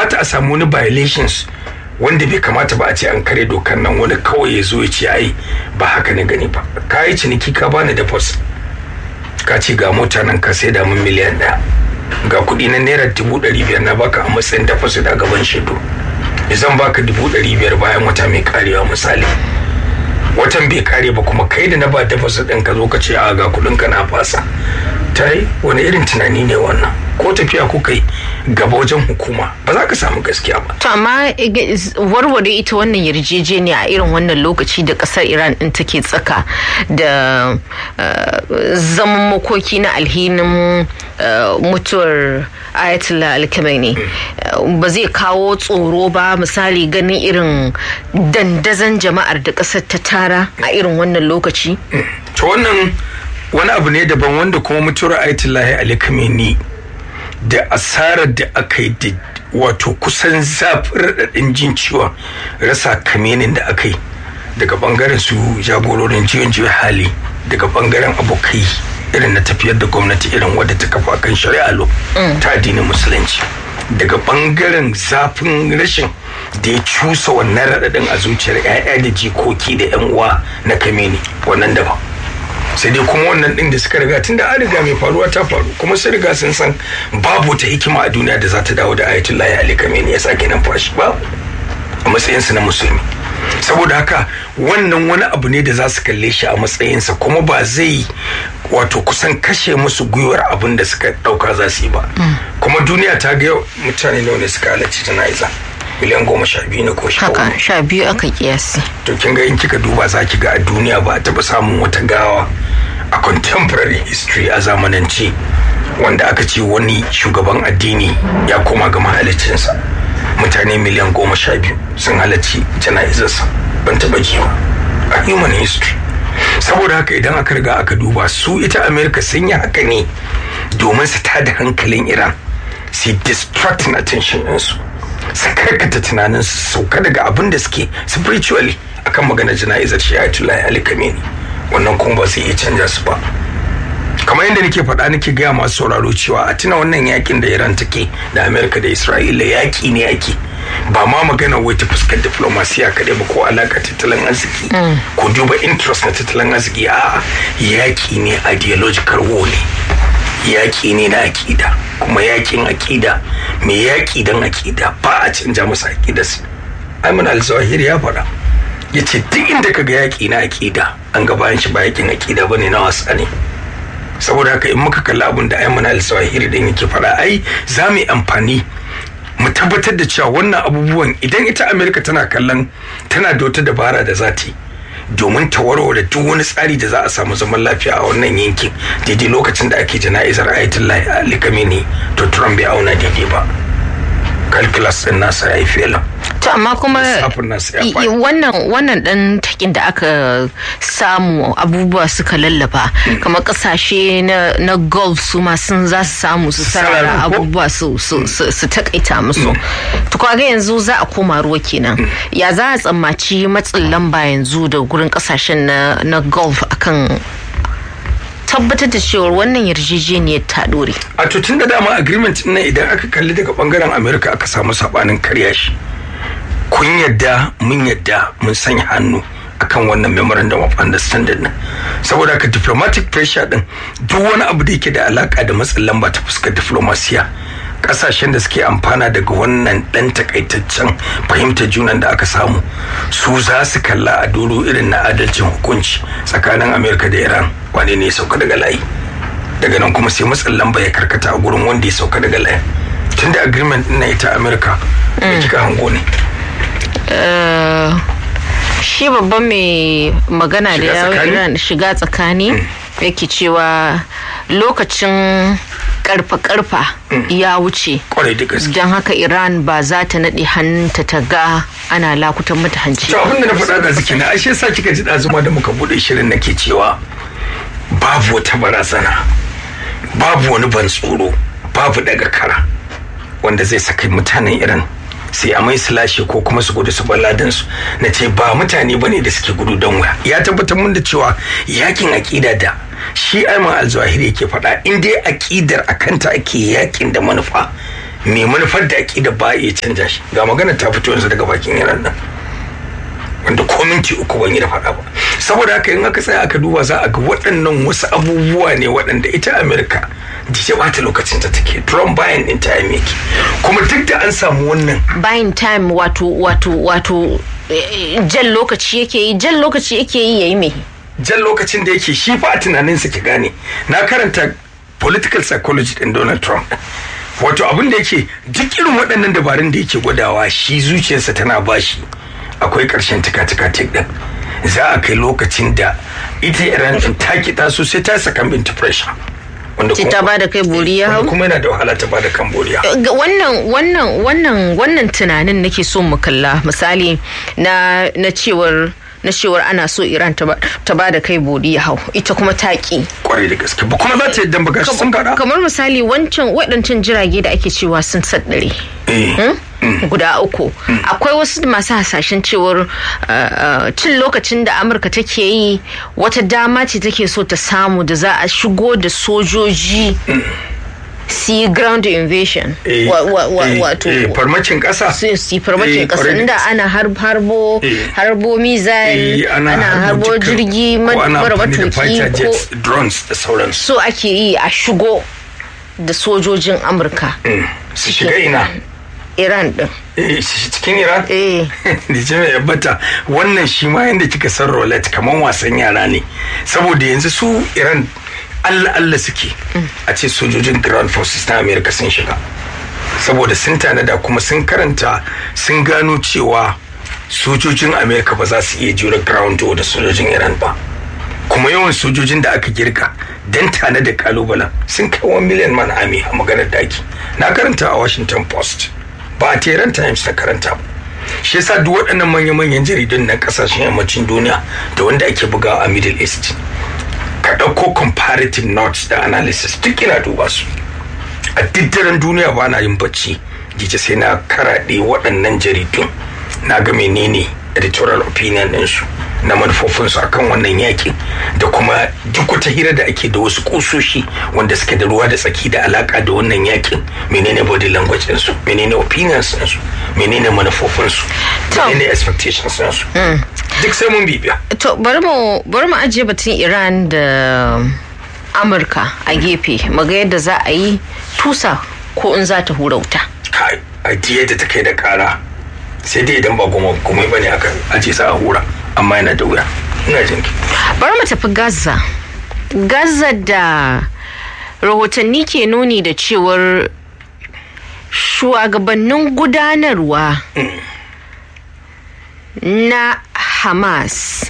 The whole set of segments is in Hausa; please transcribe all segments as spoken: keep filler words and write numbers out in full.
kamata a samu wani violations wanda bai kamata ba a ce an kare dokar nan wani kawai ya zo ya ce ai ba haka ne gani ba. Ka yi ciniki ka bani deposit ka ce ga mota nan ka sai da mun miliyan ɗaya ga kuɗi na naira dubu ɗari biyar na baka a matsayin deposit a gaban shaidu, zan baka dubu ɗari biyar bayan wata mai karewa misali, watan bai kare ba kuma kai da na ba deposit ɗin ka zo ka ce a ga kuɗin ka na fasa. Ta yi wani irin tunani ne wannan? Ko tafiya ko kai gaba wajen hukuma ba za ka samu gaskiya ba. To amma warware ita wannan yarjejeniya a irin wannan lokaci da kasar Iran din take tsaka da zaman makoki na alhinin mutuwar Ayatollah al-Khamenei ba zai kawo tsoro ba, misali ganin irin dandazon jama'ar da kasar ta tara a irin wannan lokaci? To wannan wani abu ne daban, wanda kuma mutuwar Ayatollah al-Khamenei da asarar da aka yi da wato kusan zafin raɗaɗin jin ciwon rasa Khamenei da aka yi daga bangaren su jagororin jiyon jiyon hali, daga bangaren abokai irin na tafiyar da gwamnati irin wadda ta kafa kan shari'a lo ta addinin musulunci, daga bangaren zafin rashin da ya cusa wannan raɗaɗin a zuciyar 'ya'ya da jikoki da 'yan uwa na Khamenei, wannan daban. Sai dai kuma wannan din da suka riga tun da an riga mai faruwa ta faru, kuma sun riga sun san babu ta hikima a duniya da za ta dawo da Ayatollah Ali Khamenei ya sake numfashi ba a matsayinsa na musulmi. Saboda haka wannan wani abu ne da za su kalle shi a matsayinsa, kuma ba zai wato kusan kashe musu gwiwar abin da suka dauka za su yi ba. Kuma duniya ta ga yau mutane nawa ne suka halarci jana'iza? Miliyan goma sha biyu ne ko sha uku? Haka sha biyu aka kiyasi. To kin ga in kika duba za ki ga a duniya ba a taɓa samun wata gawa a contemporary history a zamanance wanda aka ce wani shugaban addini ya koma ga mahalicinsa. Mutane miliyan goma sha biyu sun halarci jana'izarsa, ban taɓa ji ba a human history. Saboda haka idan aka riga aka duba su ita America sun yi haka ne domin su tada hankalin Iran, su distracting attention ɗinsu, su karkata tunanin su sauka daga abin da suke spiritually akan maganar jana'izar shi Ayatollah Ali Khamenei. Wannan kuma ba zai iya canja su ba. Kamar yadda nake faɗa nake gaya masu sauraro cewa a tuna wannan yakin da Iran take da Amerika da Isra'ila yaki ne ake, ba ma magana wai ta fuskar diplomasiya kaɗai ba ko alaƙa tattalin arziki ko duba interest na tattalin arziki, a yaki ne ideological war ne, yaki ne na akida, kuma yakin akida mai yaki don akida ba a canja masa akidarsa. Ayman al-Zawahiri ya faɗa, ya ce duk inda ka ga yaki na akida an ga bayan shi ba yakin akida bane, na wasa ne. Saboda haka in muka kalli abin da Ayman al-Zawahiri din yake faɗa, ai za mu yi amfani mu tabbatar da cewa wannan abubuwan idan ita Amerika tana kallon tana da wata dabara da za ta yi domin ta warware duk wani tsari da za a samu zaman lafiya a wannan yankin daidai lokacin da ake jana'izar Ayatollah Ali Khamenei, to Trump bai auna daidai ba. Calculus din nasa ya yi fela. To amma kuma wannan wannan dan takin da aka samu abubuwa suka lallaba, kamar kasashe na na Gulf su ma sun za su samu su sarara abubuwa su su su takaita musu. To kaga yanzu za a koma ruwa kenan. Ya za a tsammaci matsin lamba yanzu da gurin kasashen na na Gulf akan tabbatar da cewa wannan yarjejeniyar ta dore? A to tun da dama agreement din nan idan aka kalli daga bangaren America aka samu sabanin karya shi, kun yadda mun yadda mun sanya hannu akan wannan memorandum of understanding nan. Saboda haka diplomatic pressure din duk wani abu da yake da alaka da matsin lamba ta fuskar diplomasiya, kasashen da suke amfana daga wannan dan takaitaccen fahimtar junan da aka samu su za su kalla a doro irin na adalcin hukunci tsakanin Amerika da Iran, wane ne ya sauka daga layi. Daga nan kuma sai matsin lamba ya karkata a gurin wanda ya sauka daga layi. Tunda agreement din na ita Amerika da kika hango ne. Shi babban mai magana da yawon Iran shiga tsakani yake cewa lokacin karfa-karfa ya wuce, don haka Iran ba za ta naɗe hannunta ta ga ana lakutan mata hanci. To abin da na faɗa da ziki na ashe sa kika ji ɗazuma da muka bude shirin nake cewa babu wata barazana, babu wani ban tsoro, babu daga kara wanda zai saka mutanen Iran sai a mai su lashe ko kuma su gudu su balladin su. Na ce ba mutane bane da suke gudu don waya. Ya tabbatar mun da cewa yakin aƙida da shi Ayman al-Zawahiri yake faɗa, in dai aƙidar akanta ake yakin da manufa, mai manufar da aƙida ba iya canja shi. Ga magana ta fito yanzu daga bakin Iran nan wanda ko minti uku ban yi da faɗa ba. Saboda haka in aka tsaya aka duba za a ga waɗannan wasu abubuwa ne waɗanda ita Amerika ta bata lokacin ta take Trump bayan in time yake, kuma duk da an samu wannan bayan time wato wato wato jan lokaci yake yi jan lokaci yake yi yayi me jan lokacin da yake shi fa a tunaninsa ki gane. Na karanta political psychology din Donald Trump, wato abin da yake duk irin waɗannan dabarun da yake gwadawa shi zuciyarsa tana bashi akwai ƙarshen tika-tika tik din. Za a kai lokacin da ita Iran ta kita sosai ta saka bin pressure wanda kuma ta bada kai boriya hau kuma yana da wahala ta bada kan boriya. Wannan wannan wannan wannan tunanin nake so mu kalla misali na na cewar na cewar ana so Iran ta ba da kai bodi ya hau ita kuma ta ki kwarai da gaske ba kuma za ta yadda baka sun fada kamar misali wancan waɗancan jirage da ake cewa sun saddare guda uku akwai wasu masu hasashen cewar cin lokacin da Amurka take yi wata dama ce take so ta samu da za a shigo da sojoji sea ground invasion wato farmacin kasa su farmacin kasa inda ana harbo harbo missile ana harbo jirgi mara matuki ko drones da sauransu so ake yi a shigo da sojojin Amurka su shiga ina Iran din cikin Iran eh da jami'a yabbata wannan shi ma yanda kika san roulette kaman wasan yara ne saboda yanzu su Iran Allah Allah suke a ce sojojin ground forces na America sun shiga saboda sun tanada kuma sun karanta sun gano cewa sojojin America ba za su iya jure ground da sojojin Iran ba kuma yawan sojojin da aka girka dan tanada kalubalen sun kai one million man army a maganar daki na karanta a Washington Post ba a Tehran Times na karanta ba shi yasa duk waɗannan manya-manyan jaridun na kasashen yammacin duniya da wanda ake bugawa a Middle East ka ɗauko comparative notes da analysis duk ina duba su a diddaren duniya ba na yin bacci jije sai na karaɗe waɗannan jaridun na ga menene editorial opinion ɗinsu na manufofinsu akan wannan yakin da kuma duk wata hira da ake da wasu kusoshi wanda suke da ruwa da tsaki da alaka da wannan yakin menene body language ɗinsu menene opinions ɗinsu menene manufofinsu menene expectations ɗinsu duk sai mun bibiya. To bari mu bari mu ajiye batun Iran da Amurka a gefe mu ga yadda za a yi tusa ko in za ta hura wuta. Kai, ajiye da ta kai da kara sai dai idan ba goma komai bane aka aje sa a hura amma yana da wuya. Ina jinki. Bari mu tafi Gaza. Gaza da rahotanni ke nuni da cewar shugabannin gudanarwa na Hamas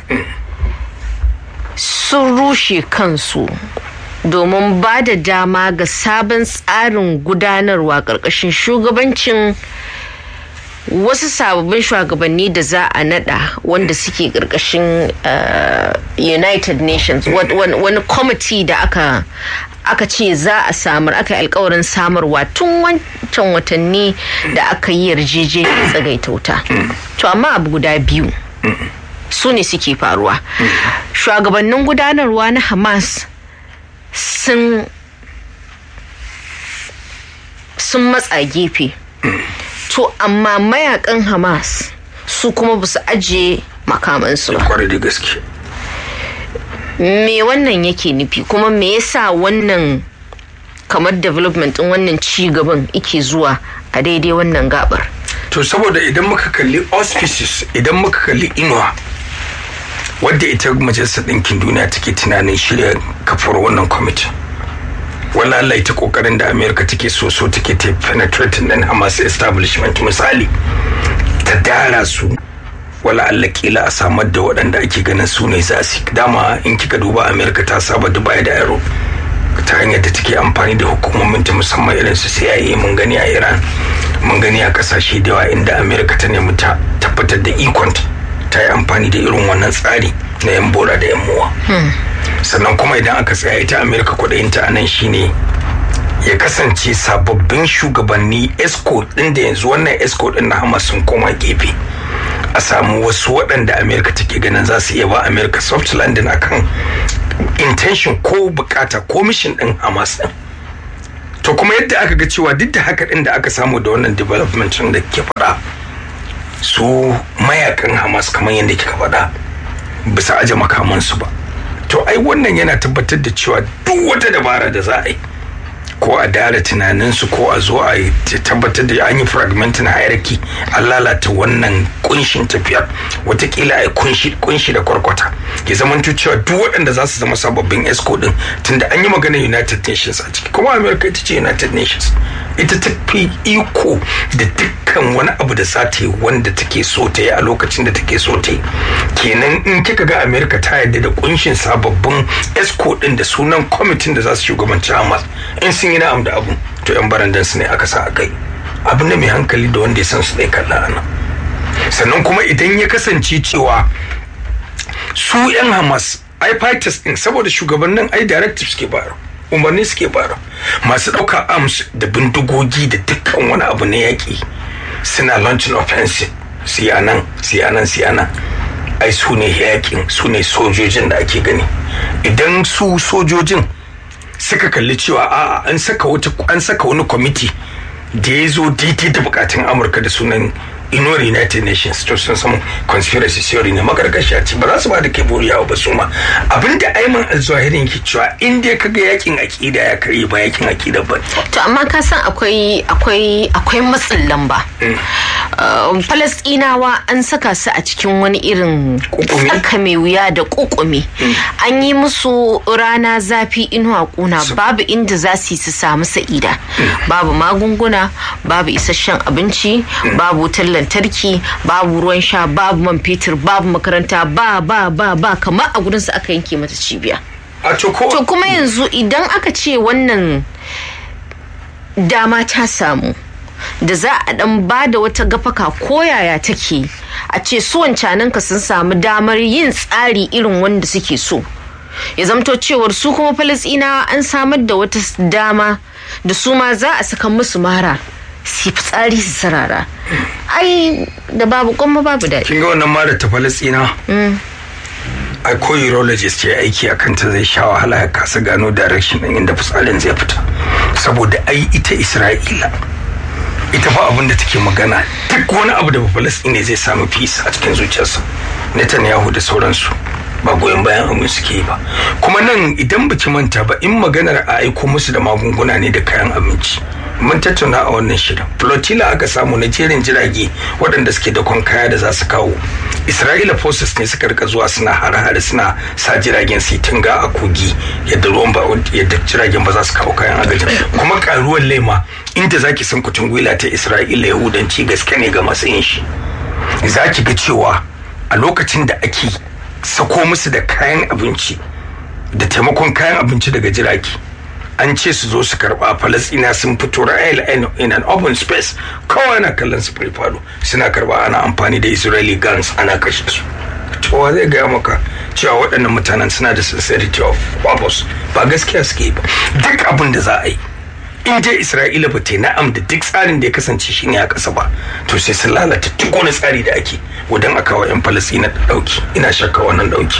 sun rushe kansu domin ba da dama ga sabon tsarin gudanarwa ƙarƙashin shugabancin wasu sababbin shugabanni da za a nada wanda suke ƙarƙashin uh, United Nations wani kwamiti da aka aka ce za a samar aka yi alkawarin samarwa tun wancan watanni da aka yi yarjejeniyar tsagaita wuta to amma abu guda biyu su ne suke faruwa shugabannin gudanarwa na Hamas sun sun matsa gefe to amma mayakan Hamas su kuma ba su ajiye makamansu ba kwarai da gaske me wannan yake nufi kuma me yasa wannan kamar development din wannan ci gaban yake zuwa a daidai wannan gabar to saboda idan muka kalli auspices idan muka kalli inuwa wadda ita majalisar ɗinkin duniya take tunanin shirya kafar wannan kwamitin wala Allah ita kokarin da America take so so take ta penetrating din Hamas establishment misali ta dara su wala Allah kila a samar da waɗanda ake ganin su ne za su dama in kika duba America ta saba Dubai da Europe ta hanyar da take amfani da hukumomin ta musamman irin su C I A mun gani a Iran mun gani a kasashe da yawa inda America ta nemi ta tabbatar da ikon ta yi amfani da irin wannan tsari na yan bora da yan muwa sannan kuma idan aka tsaya ita America kudinta a nan shine ya kasance sababbin shugabanni esco din da yanzu wannan esco din na Hamas sun koma gefe a samu wasu waɗanda America take ganin za su iya ba America soft landing akan intention ko bukata ko mission din Hamas din to kuma yadda aka ga cewa duk da haka din da aka samu da wannan development da ke faɗa su mayakan Hamas kamar yadda kika faɗa bisa aje makamansu ba, to ai wannan yana tabbatar da cewa duk wata dabara da za a yi ko a dala tunaninsu ko a zo a tabbatar da an yi fragmentin hierarchy an lalata wannan kunshin tafiyar, watakila a yi kunshi da kwarkwata ya zama cewa duk waɗanda za su zama sababbin esco din, tunda an yi magana United Nations a ciki, kuma America ita ce United Nations, ita ta fi iko da dukkan wani abu da za ta yi wanda take so ta yi a lokacin da take so ta yi. Kenan in kika ga America ta yarda da kunshin sababbin esco din da sunan kwamitin da za su shugabanci Hamas, in sun yi na'am da abu, to yan barandan su ne aka sa a kai. Abin da mai hankali da wanda ya san su zai kalla ana. Sannan kuma idan ya kasance cewa su yan Hamas ai fighters din, saboda shugabannin ai directives ke bayar, umarni suke bayar, masu ɗauka arms da bindigogi da dukkan wani abu na yaƙi suna launching offensive siyanan siyanan siyanan ai su ne yaƙin, su ne sojojin da ake gani. Idan su sojojin suka kalli cewa a'a an saka wata an saka wani kwamiti da ya zo daidai da bukatun Amurka da sunan inuwar United Nations, to sun samu conspiracy theory ne magargashiya ce, ba za su ba da ke buriyawa ba su ma. Abinda Ayman Al-Zawahiri yake cewa in dai kaga yakin akida ya karye ba yakin akida ba. To amma ka san akwai akwai akwai matsin lamba. Falastinawa an saka su a cikin wani irin tsaka mai wuya da kukumi. An yi musu rana zafi inuwa kuna, babu inda za su yi su samu sa'ida. Babu magunguna, babu isasshen abinci, babu tallan lantarki, babu ruwan sha, babu man fetur, babu makaranta, ba ba ba ba kamar a gurin su aka yanke mata cibiya. To kuma yanzu idan aka ce wannan dama ta samu da za a dan bada wata gafaka ko yaya take, a ce su wancanan ka sun samu damar yin tsari irin wanda suke so, ya zamto cewar su kuma Falasɗinawa an samar da wata dama da su ma za a saka musu mara su tsari su sarara, ai da babu kuma babu daɗi. Kin ga wannan mara ta Falasɗina? Ai ko urologist ce aiki a kanta zai sha wahala ya kasa gano direction ɗin inda fitsarin zai fita, saboda ai ita Isra'ila ita fa abin da take magana duk wani abu da Falasɗina zai samu peace a cikin zuciyarsa. Netanyahu da sauransu ba goyon bayan abin suke yi ba. Kuma nan idan baki manta ba, in maganar a aiko musu da magunguna ne da kayan abinci, mun tattauna a wannan shirin. Flotilla aka samu na jerin jirage waɗanda suke da kwan kaya da za su kawo. Isra'ila forces ne suka rika zuwa suna hare-hare suna sa jiragen su tunga a kogi yadda ruwan ba yadda jiragen ba za su kawo kayan agaji. Kuma karuwar lema inda zaki san kutun gwila ta Isra'ila Yahudanci gaske ne ga masu yin shi. Zaki ga cewa a lokacin da ake sako musu da kayan abinci da taimakon kayan abinci daga jirage, an ce su zo su karba, Falasɗina sun fito ra'ayi in an open space, kawai ana kallon su falo suna karba, ana amfani da Israeli guns ana kashe su. Cewa zai gaya maka cewa waɗannan mutanen suna da sincerity of purpose, ba gaskiya suke ba. Duk abin da za a yi in dai Isra'ila ba ta na'am da duk tsarin da ya kasance shi ne a ƙasa ba, to sai sun lalata duk wani tsari da ake wajen a kawo 'yan Falasɗina da ɗauki. Ina shakka wannan ɗauki.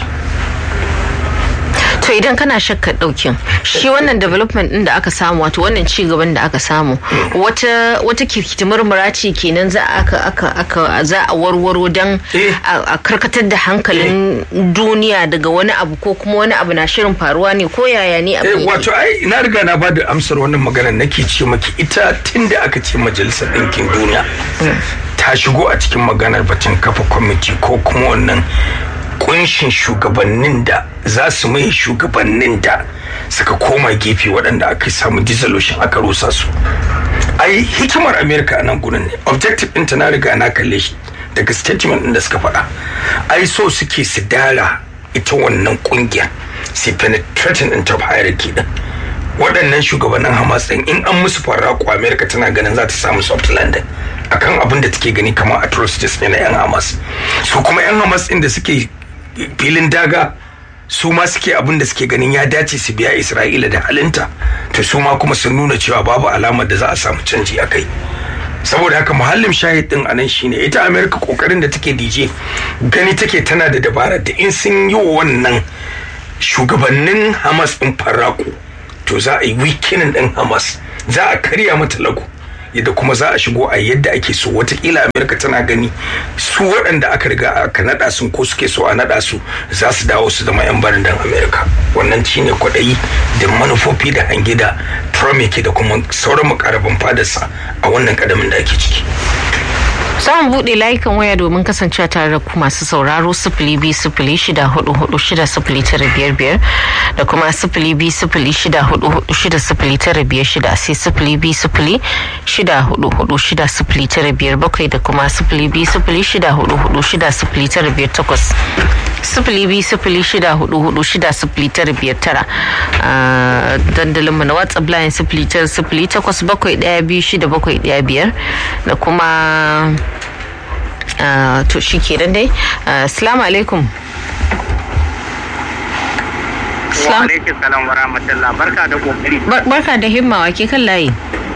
To idan kana shakka daukin shi wannan development din da aka samu, wato wannan ci gaban da aka samu, wata wata kirkiti murmura ce kenan za aka aka aka za a warwaro dan a karkatar da hankalin duniya daga wani abu, ko kuma wani abu na shirin faruwa ne, ko yaya ne abu ne? Wato ai na riga na bada amsar wannan magana, nake ce maki ita tunda aka ce majalisar ɗinkin duniya ta shigo a cikin maganar batun kafa kwamiti ko kuma wannan kunshin shugabannin da za su mai shugabannin da suka koma gefe waɗanda aka samu dissolution aka rusa su. Ai hikimar America a nan gurin ne, objective ɗinta na riga na kalle shi daga statement ɗin da suka faɗa. Ai so suke su dara ita wannan ƙungiyar, su penetrating ɗin top hierarchy ɗin. Waɗannan shugabannin Hamas ɗin in an musu farraƙo, America tana ganin za ta samu soft landing akan abin da take gani kamar atrocities ne na 'yan Hamas. Su kuma 'yan Hamas ɗin da suke filin daga, su ma suke abin da suke ganin ya dace su biya Isra'ila da halinta, to su ma kuma sun nuna cewa babu alamar da za a samu canji a kai. Saboda haka muhallin shahid din anan shine ita America kokarin da take dije gani take tana da dabara da in sun yi wannan shugabannin Hamas din farraku, to za a yi weakening din Hamas za a karya mata lagu yadda kuma za a shigo a yadda ake so. Watakila Amerika tana gani su waɗanda aka riga aka naɗa su ko suke so a naɗa su za su dawo su zama 'yan barandan Amerika. Wannan shi ne kwaɗayi da manufofi da hange da Trump yake da kuma sauran mukarraban fadarsa a wannan ƙadamin da ake ciki. Za mu buɗe layukan waya domin kasancewa tare da ku masu sauraro sifili biyu sifili shida hudu hudu shida sifili tara biyar biyar da kuma sifili biyu sifili shida hudu hudu shida sifili tara biyar shida sai sifili biyu sifili shida hudu hudu shida sifili tara biyar bakwai da kuma sifili biyu sifili shida hudu hudu shida sifili tara biyar takwas sifili biyu sifili shida hudu hudu shida sifili tara biyar tara dandalin mu na WhatsApp line sifili tara sifili takwas bakwai ɗaya biyu shida bakwai ɗaya biyar da kuma Uh, to shi ke dai uh, assalamu alaikum. Wa alaikum salam wa rahmatullah. Barka da kokari. Barka da himma, wa ke kan layi?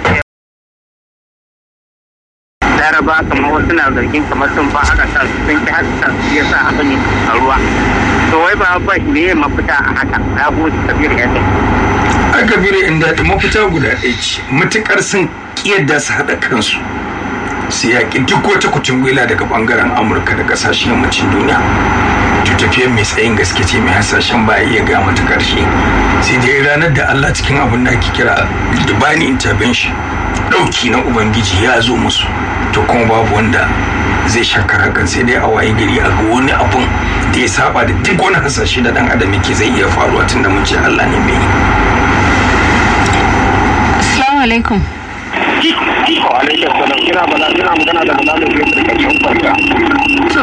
Laraba kamar wasu na zargin kamar sun fa haka ta sun ki haka ya sa abin a ruwa. To wai ba ba ne mafita a haka. Na gode Kabir ya ce. A Kabir inda mafita guda ɗaya ce, mutukar sun kiyarda su haɗa kansu. Sai ya ƙi duk wata kucin gwila daga bangaren Amurka da kasashen yammacin duniya. To tafiyar mai tsayin gaske ce mai hasashen ba iya ga mata karshe. Sai dai ranar da Allah cikin abin da ake kira divine intervention, ɗauki na Ubangiji ya zo musu. To kuma babu wanda zai shakar hakan sai dai a waye gari a ga wani abun da ya saba da duk wani hasashe da dan adam yake zai iya faruwa tunda mun ce Allah ne mai. Assalamu alaikum. Wa alaikum salam. Kina bala kina magana da bala da ƙarshen farka. To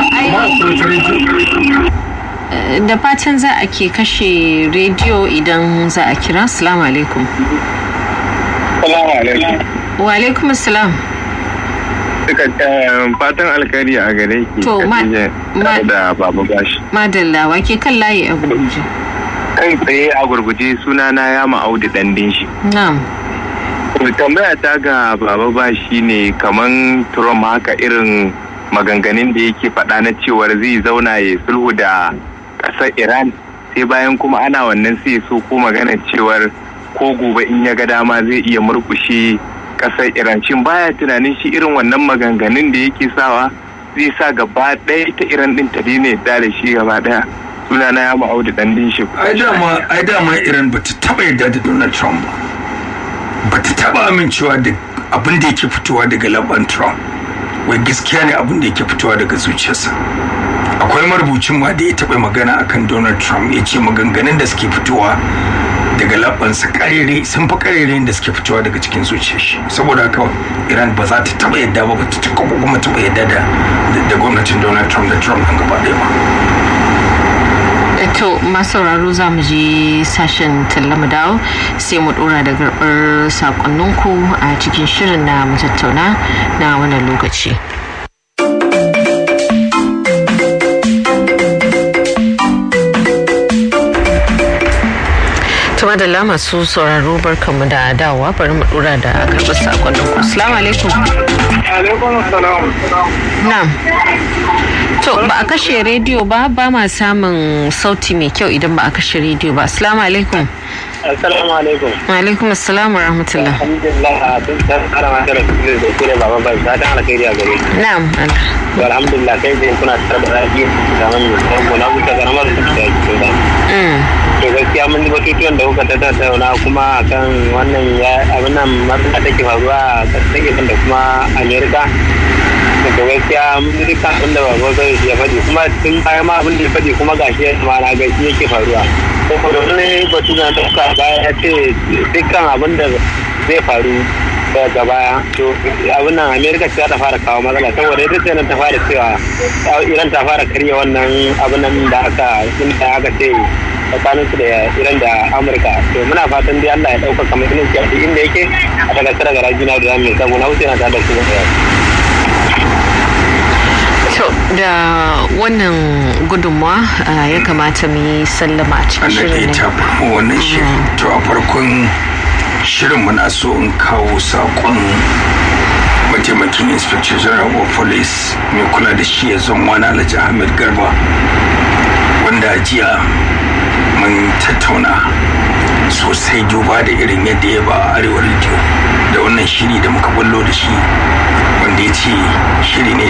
ai da fatan za a ke kashe rediyo idan za a kira. Assalamu alaikum. Assalamu alaikum. Wa alaikum assalam. Duka fatan alkhairi a gare ki. To ma da Baba Bashi. Madalla wa ke kan layi a gurguje. Kai tsaye a gurguje suna na ya Audu Dandin shi. Na'am. Tambaya ta ga Baba Bashi ne kaman Trump haka irin maganganun da yake faɗa na cewar zai zauna ya sulhu da ƙasar Iran sai bayan kuma ana wannan sai so ko magana cewar ko gobe in ya ga dama zai iya murkushe ƙasar Iran. Shin baya tunanin shi irin wannan maganganun da yake sawa zai sa gaba ɗaya ta Iran ɗin ta daina yadda da shi gaba ɗaya? Suna na ya Audu Dandin shi. Ai dama ai dama Iran bata taɓa yadda da Donald Trump ba. Bata taɓa amincewa da abin da yake fitowa daga laban Trump. Wai gaskiya ne abin da yake fitowa daga zuciyarsa. Akwai marubucin ma da ya taɓa magana akan Donald Trump ya ce maganganun da suke fitowa daga labansa karere sun fi karere da suke fitowa daga cikin zuciyar shi. Saboda haka Iran ba za ta taɓa yadda ba ba ta kuma taɓa yadda da da gwamnatin Donald Trump da Trump ɗin gaba ɗaya ba. To masauraro za mu je sashen talla mu dawo sai mu dora da garbar sakonninku a cikin shirin na mu tattauna na wannan lokaci. Tuma da lama su sauraro barkanmu da dawowa bari mu dora da karbar sakonninku. Assalamu alaikum. Alaikum salam. Na'am. To ba a kashe rediyo ba ba ma samun sauti mai kyau idan ba a kashe rediyo ba. Assalamu alaikum. Assalamu alaikum. Wa alaikum assalam wa rahmatullah. Alhamdulillah tun san ara ma da kire da kire baba ba ta dan alkhairi a gare. Na'am. Alhamdulillah kai dai kuna tsara da rafi da mun ko na wuta garamar da ke da. Mm. To gaskiya mun ba tutuwan da kuka tattauna kuma akan wannan ya abin nan matsala take faruwa a kasar da kuma America. Da gaskiya mun duka abin da baba zai ya faɗi kuma tun bayan ma abin da ya faɗi kuma gashi ma na gashi yake faruwa. Ko da wani batu na dauka baya ya ce dukkan abin da zai faru daga baya to abin nan America ce ta fara kawo matsala saboda ita ce nan ta fara cewa Iran ta fara karya wannan abin nan da aka inda aka ce tsakanin su da Iran da Amurka. To muna fatan dai Allah ya dauka kamar musulunci a inda yake a daga tsara ga rajina da zamu saboda na wuce na ta da su. To da wannan gudunmawa ya kamata mu yi sallama a cikin shirin ne. Allah wannan shirin. To a farkon shirin muna so in kawo sakon mataimakin Inspector General of Police mai kula da shi ya zama wani Alhaji Ahmed Garba wanda jiya mun tattauna sosai duba da irin yadda ya ba a Arewa Radio da wannan shiri da muka bullo da shi wanda ya ce shiri ne